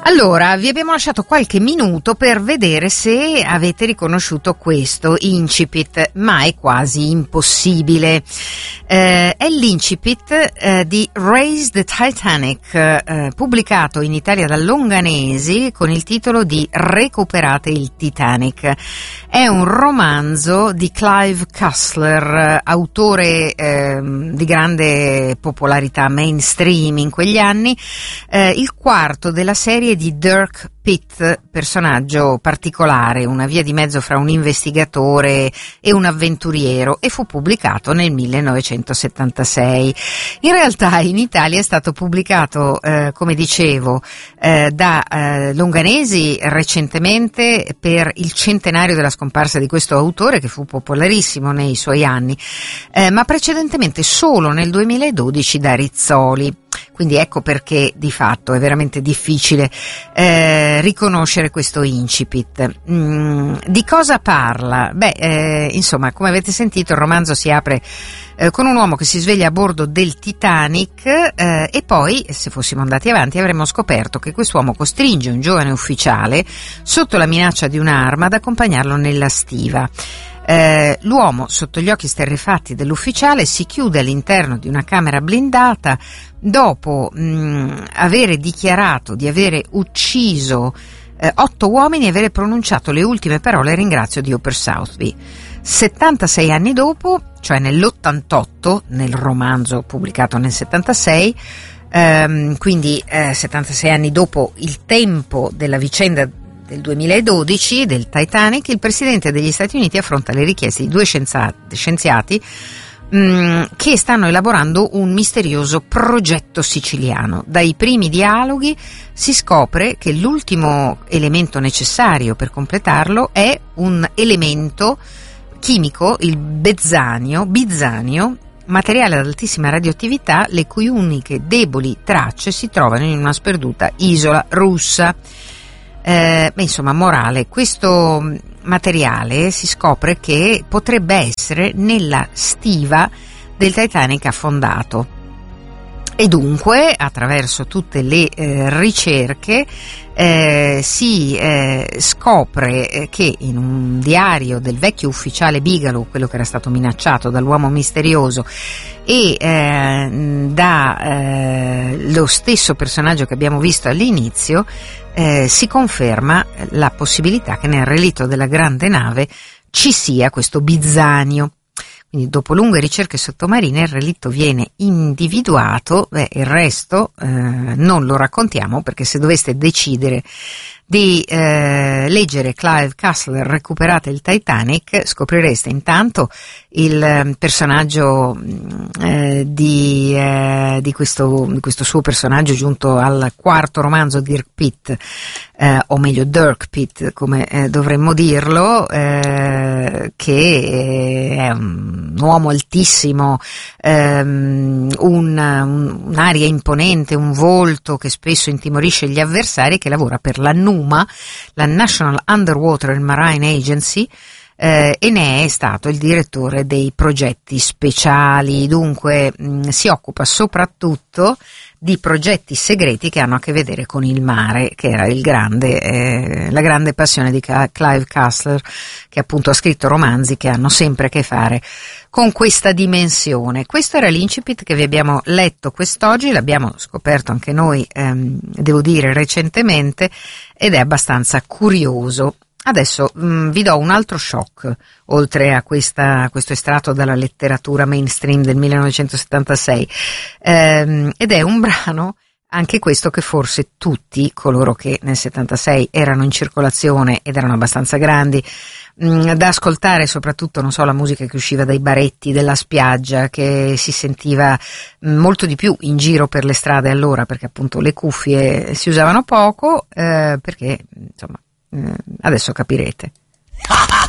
Allora, vi abbiamo lasciato qualche minuto per vedere se avete riconosciuto questo incipit, ma è quasi impossibile. È l'incipit di Raise the Titanic, pubblicato in Italia da Longanesi con il titolo di Recuperate il Titanic. È un romanzo di Clive Cussler, autore di grande popolarità mainstream in quegli anni, il quarto della serie di Dirk Pitt, personaggio particolare, una via di mezzo fra un investigatore e un avventuriero, e fu pubblicato nel 1976. In realtà in Italia è stato pubblicato, come dicevo, da Longanesi recentemente per il centenario della scomparsa di questo autore, che fu popolarissimo nei suoi anni, ma precedentemente solo nel 2012 da Rizzoli. Quindi ecco perché di fatto è veramente difficile riconoscere questo incipit. Di cosa parla? Insomma, come avete sentito, il romanzo si apre con un uomo che si sveglia a bordo del Titanic e poi, se fossimo andati avanti, avremmo scoperto che quest'uomo costringe un giovane ufficiale, sotto la minaccia di un'arma, ad accompagnarlo nella stiva. L'uomo, sotto gli occhi esterrefatti dell'ufficiale, si chiude all'interno di una camera blindata dopo avere dichiarato di avere ucciso 8 uomini e avere pronunciato le ultime parole: ringrazio Dio per Southby. 76 anni dopo, cioè nell'88, nel romanzo pubblicato nel 76, quindi 76 anni dopo il tempo della vicenda del 2012 del Titanic, il presidente degli Stati Uniti affronta le richieste di 2 scienziati che stanno elaborando un misterioso progetto siciliano. Dai primi dialoghi si scopre che l'ultimo elemento necessario per completarlo è un elemento chimico, il bizzanio, materiale ad altissima radioattività, le cui uniche deboli tracce si trovano in una sperduta isola russa. Insomma, morale, questo materiale si scopre che potrebbe essere nella stiva del Titanic affondato, e dunque attraverso tutte le ricerche si scopre che in un diario del vecchio ufficiale Bigelow, quello che era stato minacciato dall'uomo misterioso, e da lo stesso personaggio che abbiamo visto all'inizio, si conferma la possibilità che nel relitto della grande nave ci sia questo bizzanio. Quindi dopo lunghe ricerche sottomarine il relitto viene individuato. Il resto non lo raccontiamo, perché se doveste decidere di leggere Clive Cussler Recuperate il Titanic, scoprireste intanto il personaggio di questo suo personaggio giunto al quarto romanzo, Dirk Pitt, o meglio Dirk Pitt, come dovremmo dirlo, che è un uomo altissimo, un'aria imponente, un volto che spesso intimorisce gli avversari, che lavora per la NUMA, la National Underwater and Marine Agency, e ne è stato il direttore dei progetti speciali. Dunque si occupa soprattutto di progetti segreti che hanno a che vedere con il mare, che era la grande passione di Clive Cussler, che appunto ha scritto romanzi che hanno sempre a che fare con questa dimensione. Questo era l'incipit che vi abbiamo letto quest'oggi, l'abbiamo scoperto anche noi, devo dire, recentemente, ed è abbastanza curioso. Adesso vi do un altro shock, oltre a questo estratto dalla letteratura mainstream del 1976, ed è un brano, anche questo, che forse tutti coloro che nel 76 erano in circolazione ed erano abbastanza grandi da ascoltare, soprattutto, non so, la musica che usciva dai baretti della spiaggia, che si sentiva molto di più in giro per le strade allora, perché appunto le cuffie si usavano poco, perché insomma, adesso capirete.